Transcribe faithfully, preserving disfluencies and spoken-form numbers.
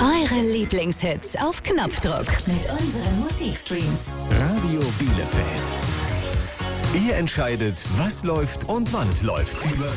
Eure Lieblingshits auf Knopfdruck mit unseren Musikstreams. Radio Bielefeld. Ihr entscheidet, was läuft und wann es läuft. Über